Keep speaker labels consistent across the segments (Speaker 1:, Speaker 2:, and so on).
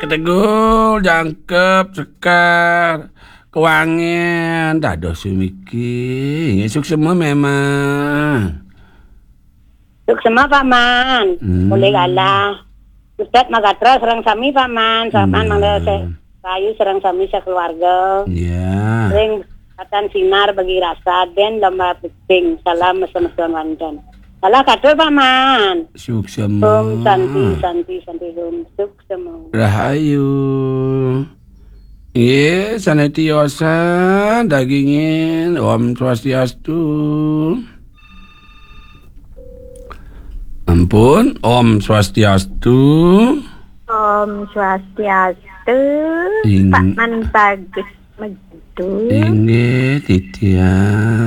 Speaker 1: ketegul, jangkep, sekar, kewangian, dah sumiki. Esok semua memang.
Speaker 2: Suk semua paman. Boleh kalah. Ustad magatra serang sami paman. Paman mangga kayu serang sami sekeluarga.
Speaker 1: Ya.
Speaker 2: Sering katan sinar bagi rasa den lomba ping. Salam mesra-mesra wandan. Salah katur paman.
Speaker 1: Suk semua.
Speaker 2: Santi hum. Suk semua.
Speaker 1: Rahayu. Ye, sanetiosa dagingin Om Swastiastu. Ampun, Om Swastiastu.
Speaker 3: Om Swastiastu. Pak Man bagus medu.
Speaker 1: Inge titia.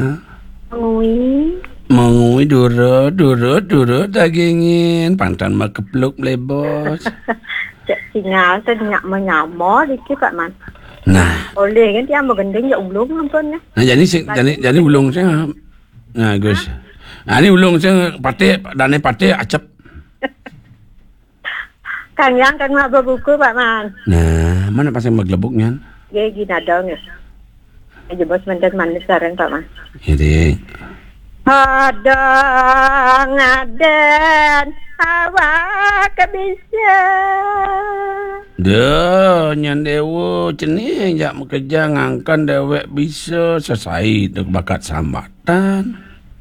Speaker 3: Mengui
Speaker 1: Durut dagingin pantan mah kepluk lebos.
Speaker 3: Cek singal tu nyak menyamo dikit Pak Man.
Speaker 1: Nah,
Speaker 3: Boleh kan dia mau gendeng ya ulung ampun ya.
Speaker 1: nah jadi ulung saya. Nah, Gus. Nah, ini ulung saya dane pate acep.
Speaker 3: Kang yang kan mah buku Pak Man.
Speaker 1: Nah, mana pasang maglebuknya?
Speaker 3: Ye gina dong ya. Aja bos mandan manis sareng Pak Man.
Speaker 1: Jadi.
Speaker 3: Hadang aden awak bisa.
Speaker 1: Dah, nyan dewa cenih jak bekerja ngangkan dewek bisa selesai dek bakat sambatan.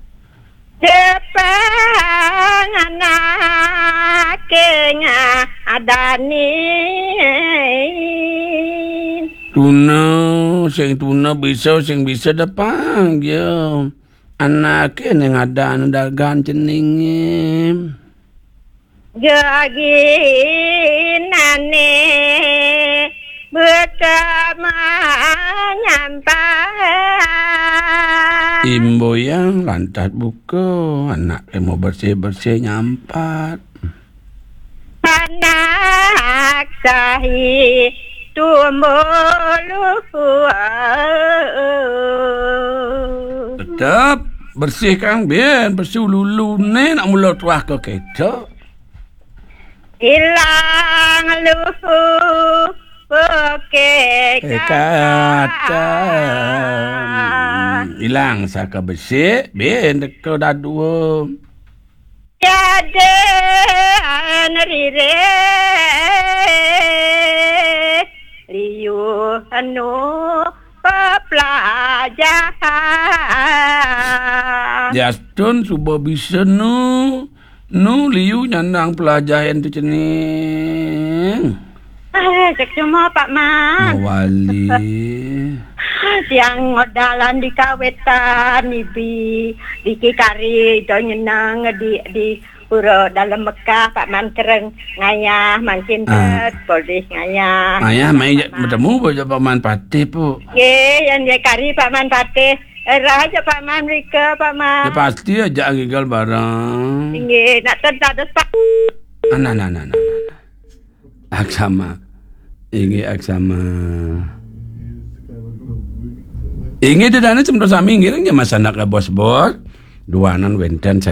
Speaker 3: Jepang anak kenga adani.
Speaker 1: Tuna bisa depan je. Anak yang ada dagang ceningim.
Speaker 3: Jagi nane bersama nyampat.
Speaker 1: Imbo yang lantat buka, anak yang mau bersih nyampat.
Speaker 3: Anak sahi tumuluh.
Speaker 1: Tetap bersih Kang Bien, bersih lulu ni nak mula tuah ke kita.
Speaker 3: Hilang luhu pakai
Speaker 1: Kata hilang saka bersih, Bien deka dah dua.
Speaker 3: Tiada rire riu anu pelajaran.
Speaker 1: Justun subuh bisa nu liu nyandang pelajaran tu cening.
Speaker 3: Cek cuma Pak Man.
Speaker 1: Mawali.
Speaker 3: Yang ngodalan di kawetan di Kikari do nyenang di pura dalam Mekah Pak Man kereng ngayah mancin boleh ngayah.
Speaker 1: Ayah mai bertemu boleh Pak Man Patih pu.
Speaker 3: Ye yang dia kari Pak Man Patih. Raja Pak Man Rika Pak Man.
Speaker 1: Ya pasti aja gigal barang.
Speaker 3: Ye nak tentada Pak.
Speaker 1: Nah. Aksama. Aksama. Ingi dedana cem dosa minggir nya masanak bos-bos. Duanan wenten